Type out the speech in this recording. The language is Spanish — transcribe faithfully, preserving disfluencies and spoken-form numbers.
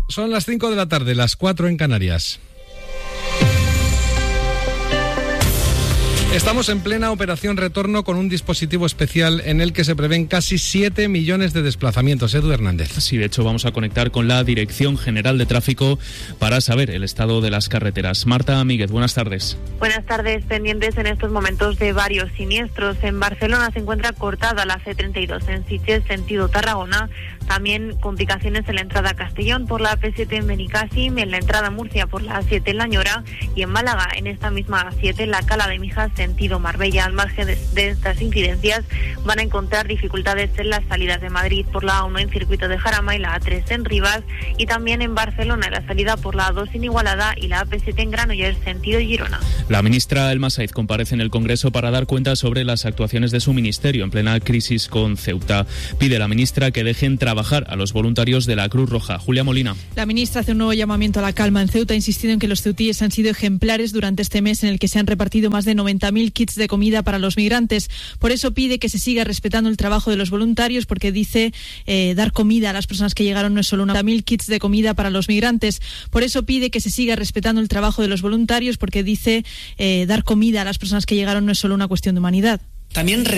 Son las cinco de la tarde, las cuatro en Canarias. Estamos en plena operación retorno con un dispositivo especial en el que se prevén casi siete millones de desplazamientos. Edu Hernández. Sí, de hecho vamos a conectar con la Dirección General de Tráfico para saber el estado de las carreteras. Marta Míguez, buenas tardes. Buenas tardes, pendientes en estos momentos de varios siniestros. En Barcelona se encuentra cortada la C treinta y dos en Sitges, sentido Tarragona. También complicaciones en la entrada a Castellón por la A P siete en Benicàssim, en la entrada a Murcia por la A siete en La Ñora y en Málaga en esta misma A siete, la Cala de Mijas, sentido Marbella. Al margen de, de estas incidencias van a encontrar dificultades en las salidas de Madrid por la A uno en circuito de Jarama y la A tres en Rivas, y también en Barcelona en la salida por la A dos en Igualada y la A P siete en Granollers, sentido Girona. La ministra Elma Saiz comparece en el Congreso para dar cuenta sobre las actuaciones de su ministerio en plena crisis con Ceuta. Pide la ministra que dejen trabajar a los voluntarios de la Cruz Roja. Julia Molina. La ministra hace un nuevo llamamiento a la calma en Ceuta, insistiendo en que los ceutíes han sido ejemplares durante este mes en el que se han repartido más de noventa mil kits de comida para los migrantes. Por eso pide que se siga respetando el trabajo de los voluntarios, porque dice eh, dar comida a las personas que llegaron no es solo una mil kits de comida para los migrantes. Por eso pide que se siga respetando el trabajo de los voluntarios, porque dice eh, dar comida a las personas que llegaron no es solo una cuestión de humanidad. También